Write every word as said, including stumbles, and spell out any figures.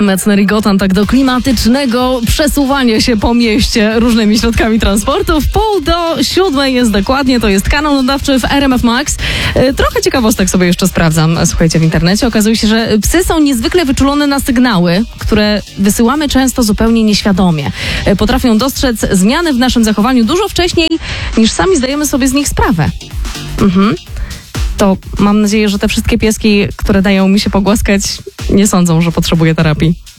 Metzner i Gotan tak do klimatycznego przesuwania się po mieście różnymi środkami transportu. W pół do siódmej jest dokładnie, to jest kanał nadawczy w R M F Max. Trochę ciekawostek sobie jeszcze sprawdzam, słuchajcie, w internecie. Okazuje się, że psy są niezwykle wyczulone na sygnały, które wysyłamy często zupełnie nieświadomie. Potrafią dostrzec zmiany w naszym zachowaniu dużo wcześniej, niż sami zdajemy sobie z nich sprawę. Mhm. To mam nadzieję, że te wszystkie pieski, które dają mi się pogłaskać, nie sądzą, że potrzebuję terapii.